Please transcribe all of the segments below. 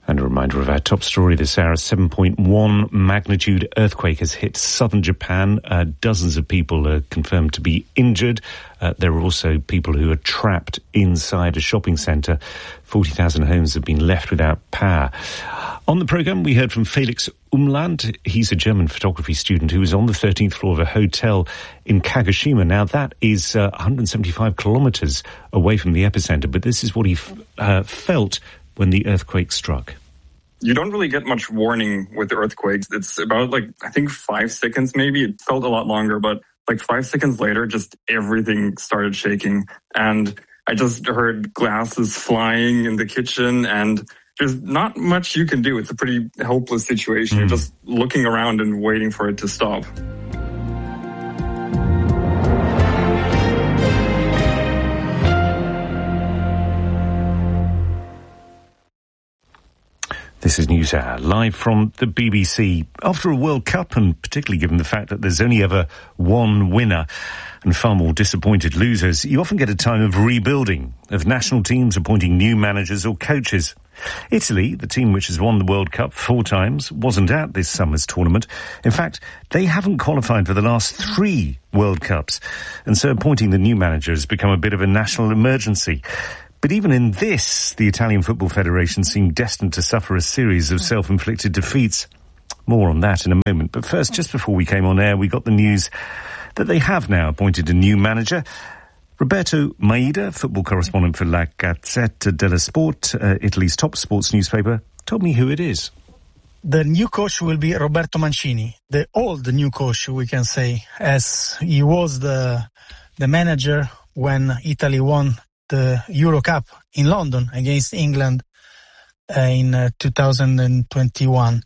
And a reminder of our top story this hour, a 7.1 magnitude earthquake has hit southern Japan. Dozens of people are confirmed to be injured. There are also people who are trapped inside a shopping centre. 40,000 homes have been left without power. On the programme, we heard from Felix Umland. He's a German photography student who was on the 13th floor of a hotel in Kagoshima. Now, that is 175 kilometres away from the epicentre, but this is what he felt when the earthquake struck. You don't really get much warning with the earthquakes. It's about, I think 5 seconds maybe. It felt a lot longer, but 5 seconds later, just everything started shaking. And I just heard glasses flying in the kitchen, and there's not much you can do. It's a pretty helpless situation. You're just looking around and waiting for it to stop. This is NewsHour, live from the BBC. After a World Cup, and particularly given the fact that there's only ever one winner and far more disappointed losers, you often get a time of rebuilding, of national teams appointing new managers or coaches. Italy, the team which has won the World Cup 4 times, wasn't at this summer's tournament. In fact, they haven't qualified for the last 3 World Cups, and so appointing the new manager has become a bit of a national emergency. But even in this, the Italian Football Federation seemed destined to suffer a series of self-inflicted defeats. More on that in a moment. But first, just before we came on air, we got the news that they have now appointed a new manager. Roberto Maida, football correspondent for La Gazzetta dello Sport, Italy's top sports newspaper, told me who it is. The new coach will be Roberto Mancini, the old new coach, we can say, as he was the manager when Italy won the Euro Cup in London against England in 2021.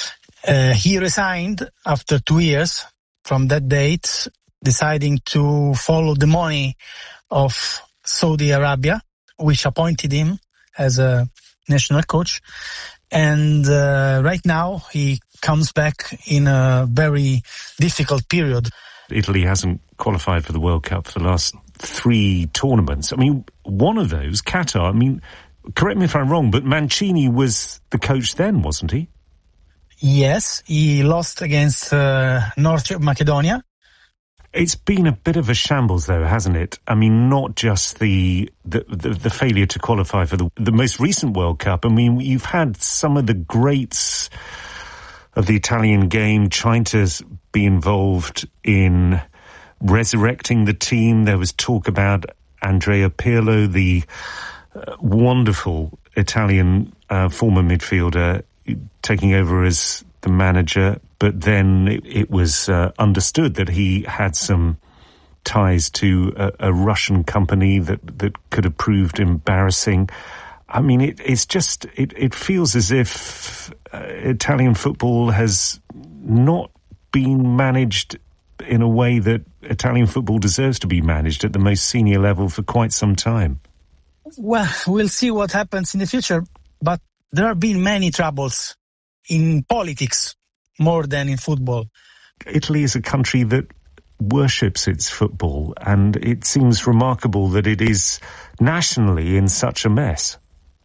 He resigned after 2 years from that date, deciding to follow the money of Saudi Arabia, which appointed him as a national coach. And right now he comes back in a very difficult period. Italy hasn't qualified for the World Cup for the last 3 tournaments. I mean, one of those, Qatar, correct me if I'm wrong, but Mancini was the coach then, wasn't he? Yes, he lost against North Macedonia. It's been a bit of a shambles, though, hasn't it? I mean, not just the failure to qualify for the most recent World Cup. I mean, you've had some of the greats of the Italian game trying to be involved in resurrecting the team. There was talk about Andrea Pirlo, the wonderful Italian former midfielder, taking over as the manager, but then it was understood that he had some ties to a Russian company that could have proved embarrassing. I mean, it feels as if Italian football has not been managed in a way that Italian football deserves to be managed at the most senior level for quite some time. Well, we'll see what happens in the future, but there have been many troubles in politics more than in football. Italy is a country that worships its football, and it seems remarkable that it is nationally in such a mess.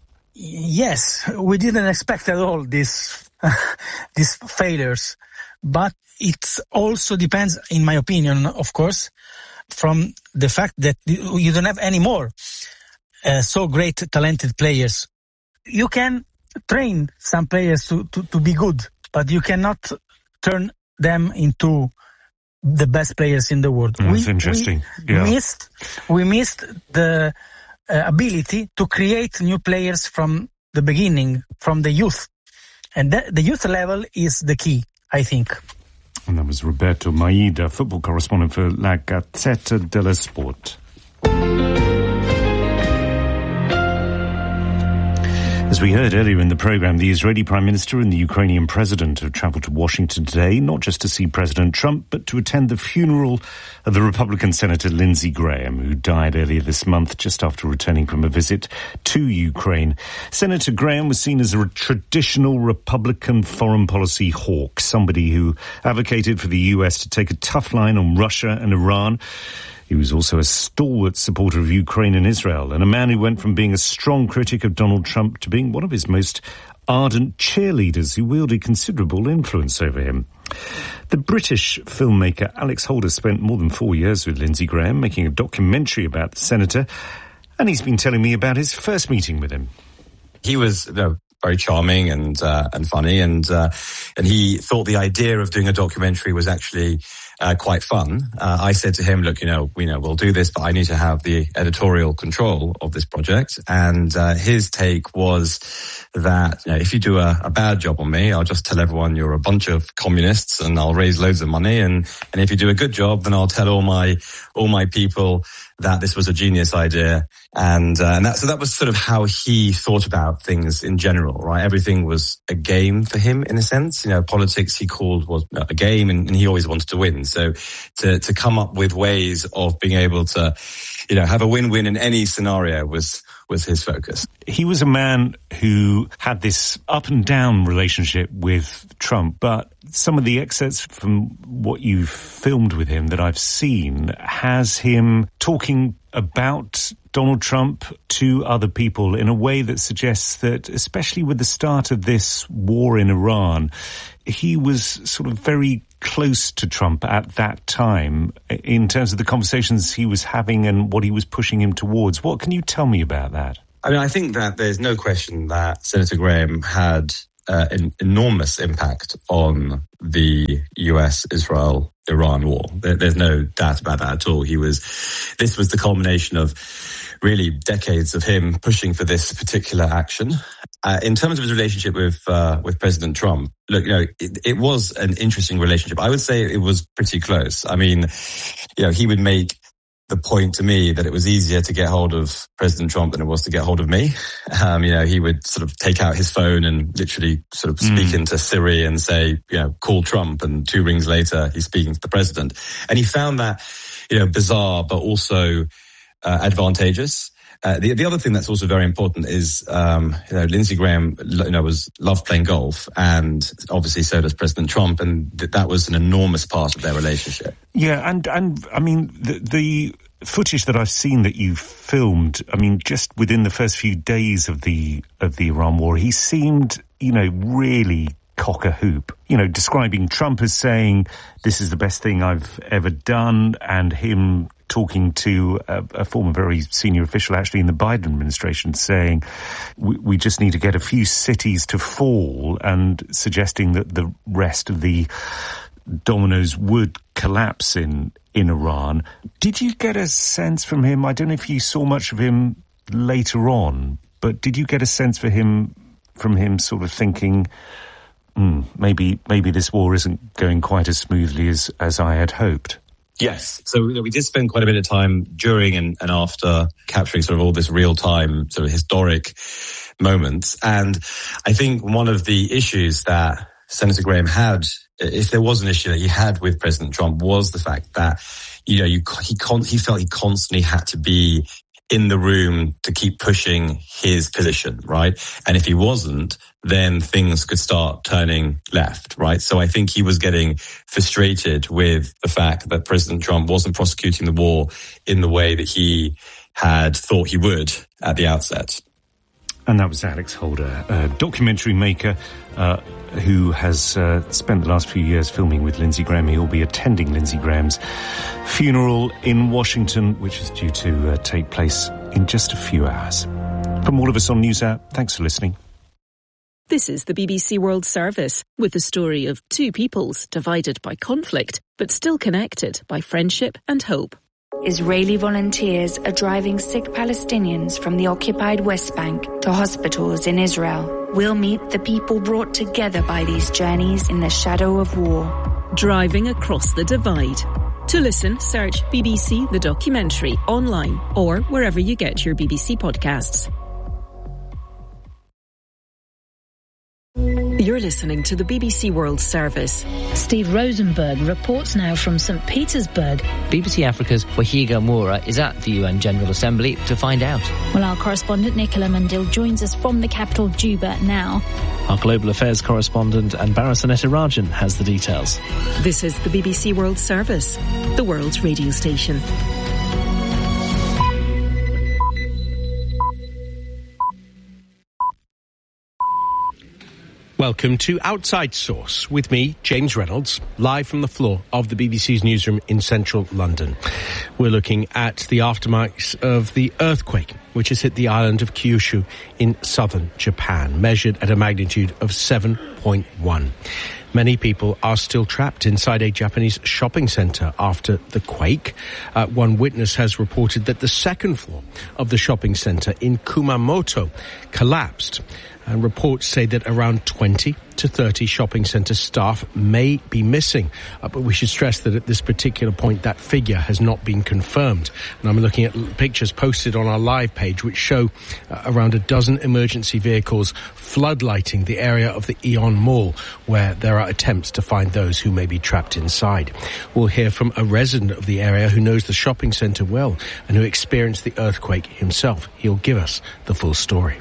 Yes, we didn't expect at all these failures, but it also depends, in my opinion, of course, from the fact that you don't have any more so great, talented players. You can train some players to be good, but you cannot turn them into the best players in the world. That's interesting. We missed the ability to create new players from the beginning, from the youth. And the youth level is the key, I think. And that was Roberto Maida, football correspondent for La Gazzetta dello Sport. As we heard earlier in the programme, the Israeli Prime Minister and the Ukrainian President have travelled to Washington today, not just to see President Trump, but to attend the funeral of the Republican Senator Lindsey Graham, who died earlier this month just after returning from a visit to Ukraine. Senator Graham was seen as a traditional Republican foreign policy hawk, somebody who advocated for the US to take a tough line on Russia and Iran. He was also a stalwart supporter of Ukraine and Israel, and a man who went from being a strong critic of Donald Trump to being one of his most ardent cheerleaders who wielded considerable influence over him. The British filmmaker Alex Holder spent more than 4 years with Lindsey Graham making a documentary about the senator, and he's been telling me about his first meeting with him. He was very charming and funny, and he thought the idea of doing a documentary was actually quite fun. I said to him, look, we'll do this, but I need to have the editorial control of this project. And his take was that, if you do a bad job on me, I'll just tell everyone you're a bunch of communists and I'll raise loads of money. And if you do a good job, then I'll tell all my people that this was a genius idea. And that was sort of how he thought about things in general, right? Everything was a game for him in a sense. Politics he called was a game, and he always wanted to win. So to come up with ways of being able to, have a win-win in any scenario was his focus. He was a man who had this up and down relationship with Trump, but some of the excerpts from what you've filmed with him that I've seen has him talking about Donald Trump to other people in a way that suggests that, especially with the start of this war in Iran, he was sort of very close to Trump at that time in terms of the conversations he was having and what he was pushing him towards. What can you tell me about that? I mean, I think that there's no question that Senator Graham had an enormous impact on the US-Israel-Iran war. There's no doubt about that at all. This was the culmination of really decades of him pushing for this particular action. In terms of his relationship with President Trump, look, it was an interesting relationship. I would say it was pretty close. I mean, he would make the point to me that it was easier to get hold of President Trump than it was to get hold of me. He would sort of take out his phone and literally sort of speak into Siri and say, call Trump, and 2 rings later he's speaking to the president. And he found that, bizarre, but also advantageous. The other thing that's also very important is, Lindsey Graham, loved playing golf, and obviously so does President Trump, and that was an enormous part of their relationship. Yeah, and I mean, the footage that I've seen that you filmed, I mean, just within the first few days of the Iran war, he seemed, really cock a hoop, describing Trump as saying, this is the best thing I've ever done, and him talking to a former very senior official actually in the Biden administration saying we just need to get a few cities to fall, and suggesting that the rest of the dominoes would collapse in Iran. Did you get a sense from him? I don't know if you saw much of him later on, but did you get a sense from him sort of thinking, maybe this war isn't going quite as smoothly as I had hoped? Yes. So we did spend quite a bit of time during and after capturing sort of all this real-time sort of historic moments. And I think one of the issues that Senator Graham had, if there was an issue that he had with President Trump, was the fact that, he felt he constantly had to be in the room to keep pushing his position, right? And if he wasn't, then things could start turning left, right? So I think he was getting frustrated with the fact that President Trump wasn't prosecuting the war in the way that he had thought he would at the outset. And that was Alex Holder, a documentary maker who has spent the last few years filming with Lindsey Graham. He will be attending Lindsey Graham's funeral in Washington, which is due to take place in just a few hours. From all of us on NewsHour, thanks for listening. This is the BBC World Service, with the story of 2 peoples divided by conflict, but still connected by friendship and hope. Israeli volunteers are driving sick Palestinians from the occupied West Bank to hospitals in Israel. We'll meet the people brought together by these journeys in the shadow of war. Driving across the divide. To listen, search BBC The Documentary online or wherever you get your BBC podcasts. You're listening to the BBC World Service. Steve Rosenberg reports now from St. Petersburg. BBC Africa's Wahiga Moura is at the UN General Assembly to find out. Well, our correspondent Nicola Mundil joins us from the capital, Juba, now. Our Global Affairs correspondent Anbara Sanetirajan has the details. This is the BBC World Service, the world's radio station. Welcome to Outside Source with me, James Reynolds, live from the floor of the BBC's newsroom in central London. We're looking at the aftermath of the earthquake which has hit the island of Kyushu in southern Japan, measured at a magnitude of 7.1. Many people are still trapped inside a Japanese shopping centre after the quake. One witness has reported that the second floor of the shopping centre in Kumamoto collapsed. And reports say that around 20 to 30 shopping centre staff may be missing. But we should stress that at this particular point, that figure has not been confirmed. And I'm looking at pictures posted on our live page which show around a dozen emergency vehicles floodlighting the area of the Aeon Mall, where there are attempts to find those who may be trapped inside. We'll hear from a resident of the area who knows the shopping centre well and who experienced the earthquake himself. He'll give us the full story.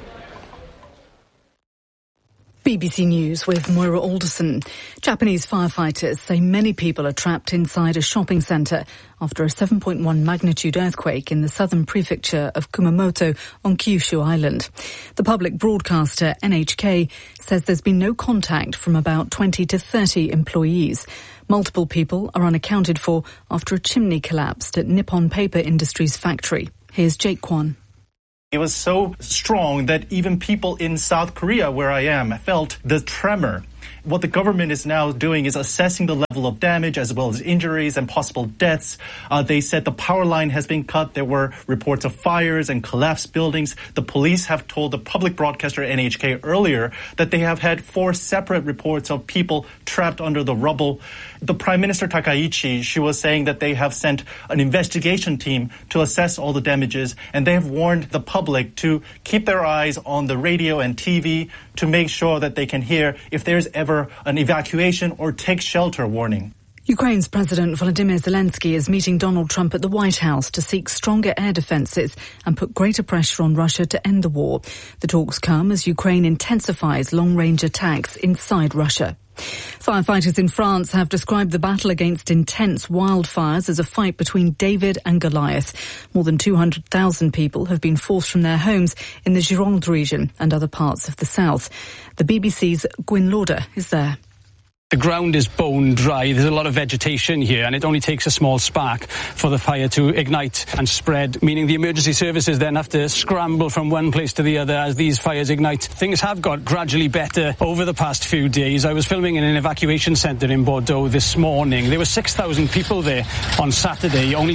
BBC News with Moira Alderson. Japanese firefighters say many people are trapped inside a shopping centre after a 7.1 magnitude earthquake in the southern prefecture of Kumamoto on Kyushu Island. The public broadcaster NHK says there's been no contact from about 20 to 30 employees. Multiple people are unaccounted for after a chimney collapsed at Nippon Paper Industries factory. Here's Jake Kwan. It was so strong that even people in South Korea, where I am, felt the tremor. What the government is now doing is assessing the level of damage as well as injuries and possible deaths. They said the power line has been cut. There were reports of fires and collapsed buildings. The police have told the public broadcaster NHK earlier that they have had 4 separate reports of people trapped under the rubble. The Prime Minister Takaichi, she was saying that they have sent an investigation team to assess all the damages, and they have warned the public to keep their eyes on the radio and TV to make sure that they can hear if there's ever an evacuation or take shelter warning. Ukraine's President Volodymyr Zelensky is meeting Donald Trump at the White House to seek stronger air defences and put greater pressure on Russia to end the war. The talks come as Ukraine intensifies long-range attacks inside Russia. Firefighters in France have described the battle against intense wildfires as a fight between David and Goliath. More than 200,000 people have been forced from their homes in the Gironde region and other parts of the south. The BBC's Gwyn Lauder is there. The ground is bone dry. There's a lot of vegetation here, and it only takes a small spark for the fire to ignite and spread, meaning the emergency services then have to scramble from one place to the other as these fires ignite. Things have got gradually better over the past few days. I was filming in an evacuation centre in Bordeaux this morning. There were 6,000 people there on Saturday, only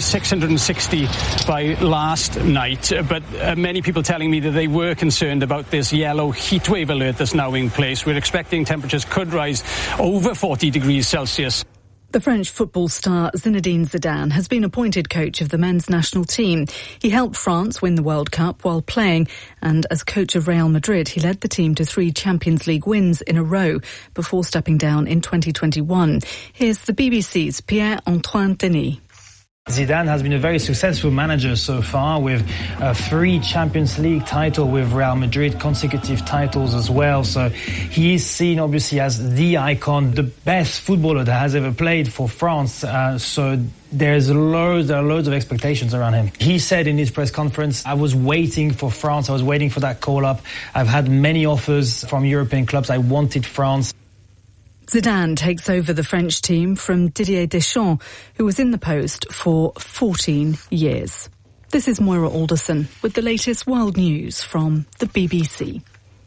660 by last night. But many people telling me that they were concerned about this yellow heatwave alert that's now in place. We're expecting temperatures could rise over 40 degrees Celsius. The French football star Zinedine Zidane has been appointed coach of the men's national team. He helped France win the World Cup while playing, and as coach of Real Madrid, he led the team to 3 Champions League wins in a row before stepping down in 2021. Here's the BBC's Pierre-Antoine Denis. Zidane has been a very successful manager so far, with 3 Champions League titles with Real Madrid, consecutive titles as well. So he is seen obviously as the icon, the best footballer that has ever played for France. So there are loads of expectations around him. He said in his press conference, I was waiting for France. I was waiting for that call up. I've had many offers from European clubs. I wanted France. Zidane takes over the French team from Didier Deschamps, who was in the post for 14 years. This is Moira Alderson with the latest world news from the BBC.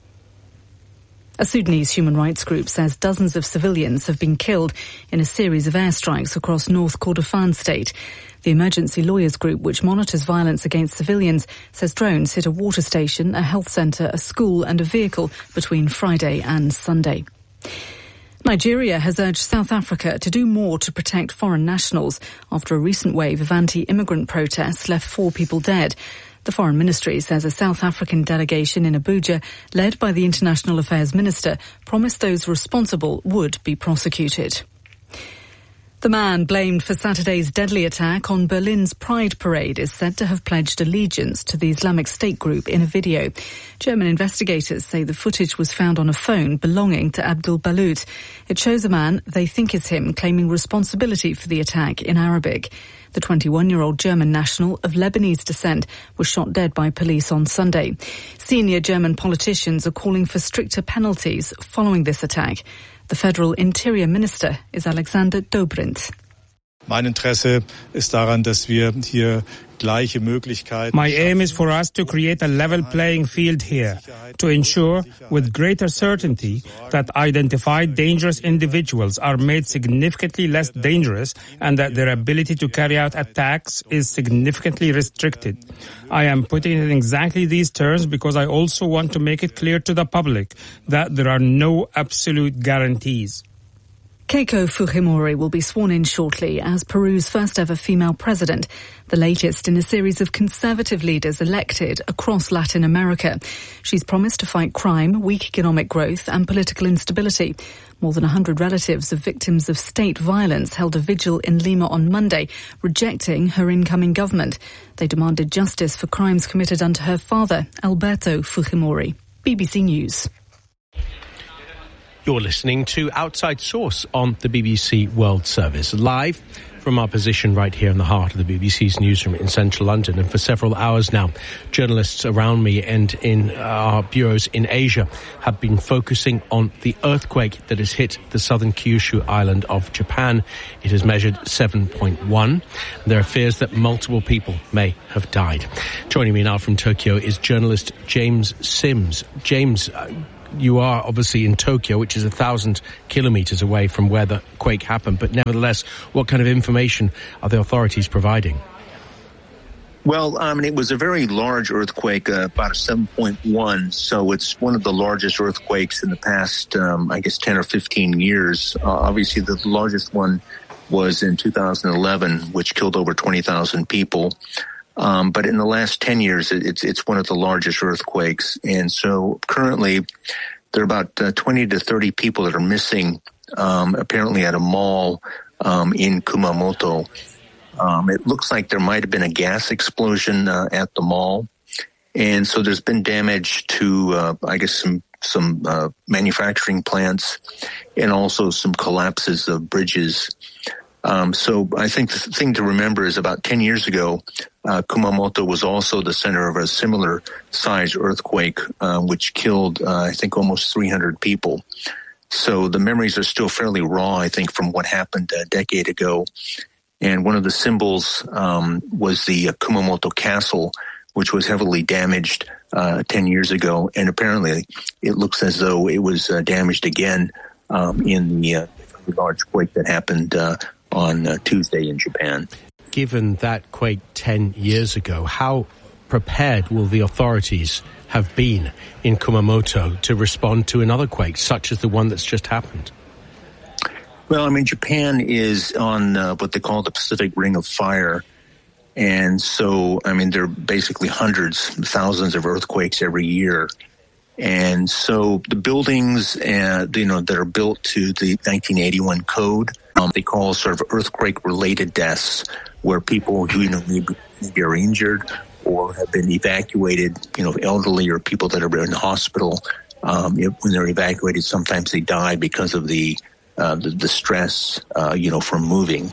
A Sudanese human rights group says dozens of civilians have been killed in a series of airstrikes across North Kordofan state. The emergency lawyers group, which monitors violence against civilians, says drones hit a water station, a health centre, a school and a vehicle between Friday and Sunday. Nigeria has urged South Africa to do more to protect foreign nationals after a recent wave of anti-immigrant protests left 4 people dead. The Foreign Ministry says a South African delegation in Abuja, led by the International Affairs Minister, promised those responsible would be prosecuted. The man blamed for Saturday's deadly attack on Berlin's Pride Parade is said to have pledged allegiance to the Islamic State group in a video. German investigators say the footage was found on a phone belonging to Abdul Balut. It shows a man they think is him claiming responsibility for the attack in Arabic. The 21-year-old German national of Lebanese descent was shot dead by police on Sunday. Senior German politicians are calling for stricter penalties following this attack. The Federal Interior Minister is Alexander Dobrindt. Mein Interesse ist daran, dass wir hier gleiche Möglichkeiten. My aim is for us to create a level playing field here, to ensure with greater certainty that identified dangerous individuals are made significantly less dangerous and that their ability to carry out attacks is significantly restricted. I am putting it in exactly these terms because I also want to make it clear to the public that there are no absolute guarantees. Keiko Fujimori will be sworn in shortly as Peru's first ever female president, the latest in a series of conservative leaders elected across Latin America. She's promised to fight crime, weak economic growth and political instability. More than 100 relatives of victims of state violence held a vigil in Lima on Monday, rejecting her incoming government. They demanded justice for crimes committed under her father, Alberto Fujimori. BBC News. You're listening to Outside Source on the BBC World Service, live from our position right here in the heart of the BBC's newsroom in central London. And for several hours now, journalists around me and in our bureaus in Asia have been focusing on the earthquake that has hit the southern Kyushu island of Japan. It has measured 7.1. There are fears that multiple people may have died. Joining me now from Tokyo is journalist James Sims. James, you are obviously in Tokyo, which is 1,000 kilometers away from where the quake happened. But nevertheless, what kind of information are the authorities providing? Well, it was a very large earthquake, about a 7.1. So it's one of the largest earthquakes in the past, 10 or 15 years. Obviously, the largest one was in 2011, which killed over 20,000 people. But in the last 10 years, it's one of the largest earthquakes. And so currently there are about 20 to 30 people that are missing, apparently at a mall, in Kumamoto. It looks like there might have been a gas explosion, at the mall. And so there's been damage to, some manufacturing plants and also some collapses of bridges. So I think the thing to remember is about 10 years ago, Kumamoto was also the center of a similar size earthquake, which killed, almost 300 people. So the memories are still fairly raw, I think, from what happened a decade ago. And one of the symbols, was the Kumamoto Castle, which was heavily damaged, 10 years ago. And apparently it looks as though it was damaged again, in the large quake that happened, on Tuesday in Japan. Given that quake 10 years ago, how prepared will the authorities have been in Kumamoto to respond to another quake, such as the one that's just happened? Well, Japan is on what they call the Pacific Ring of Fire. And so, there are basically hundreds, thousands of earthquakes every year. And so the buildings, that are built to the 1981 code, they call sort of earthquake-related deaths, where people who, maybe are injured or have been evacuated, elderly or people that are in the hospital, when they're evacuated, sometimes they die because of the stress, from moving.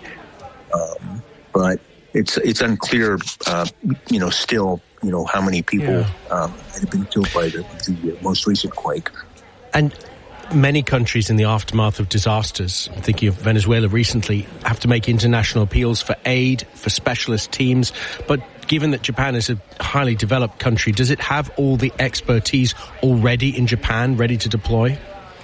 But it's unclear, still, how many people have been killed by the most recent quake. And many countries in the aftermath of disasters, I'm thinking of Venezuela recently, have to make international appeals for aid, for specialist teams. But given that Japan is a highly developed country, does it have all the expertise already in Japan ready to deploy?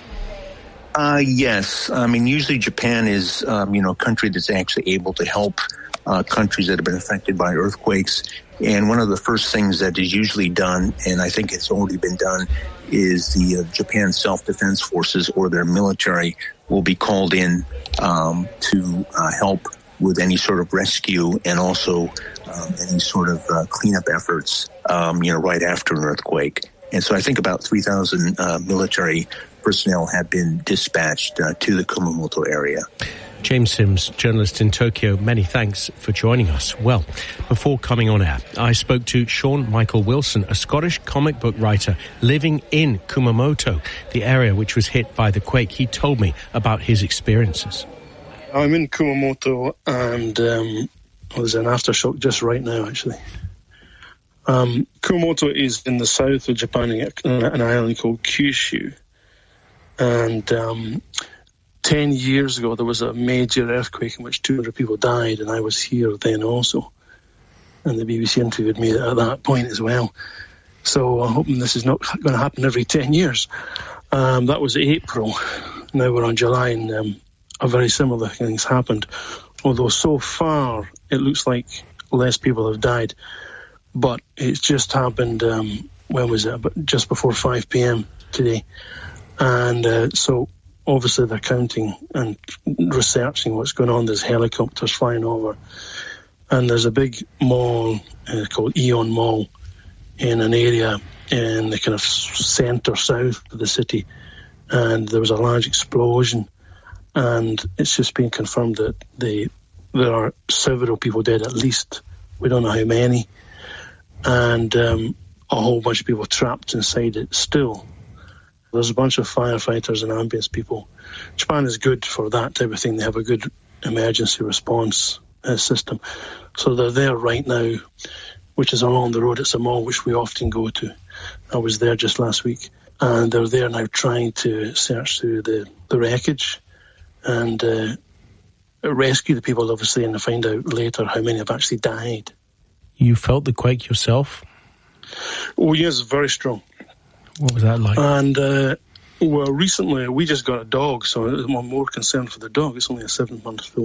Yes. Usually Japan is, a country that's actually able to help countries that have been affected by earthquakes. And one of the first things that is usually done, and I think it's already been done, is the Japan Self-Defense Forces or their military will be called in to help with any sort of rescue and also any sort of cleanup efforts, right after an earthquake. And so I think about 3,000 military personnel have been dispatched to the Kumamoto area. James Sims, journalist in Tokyo, many thanks for joining us. Well, before coming on air, I spoke to Sean Michael Wilson, a Scottish comic book writer living in Kumamoto, the area which was hit by the quake. He told me about his experiences. I'm in Kumamoto, and there's an aftershock just right now, actually. Kumamoto is in the south of Japan, an island called Kyushu. And 10 years ago, there was a major earthquake in which 200 people died, and I was here then also. And the BBC interviewed me at that point as well. So I'm hoping this is not going to happen every 10 years. That was April. Now we're on July, and a very similar things happened. Although so far, it looks like less people have died. But it's just happened, when was it? Just before 5 p.m. today. And so obviously they're counting and researching what's going on. There's helicopters flying over. And there's a big mall called Aeon Mall in an area in the kind of centre south of the city. And there was a large explosion. And it's just been confirmed that there are several people dead at least. We don't know how many. And a whole bunch of people trapped inside it still. There's a bunch of firefighters and ambulance people. Japan is good for that type of thing. They have a good emergency response system. So they're there right now, which is along the road. It's a mall which we often go to. I was there just last week. And they're there now trying to search through the wreckage and rescue the people, obviously, and find out later how many have actually died. You felt the quake yourself? Oh, yes, very strong. What was that like? And, well, recently we just got a dog, so I'm more concerned for the dog. It's only a 7-month-old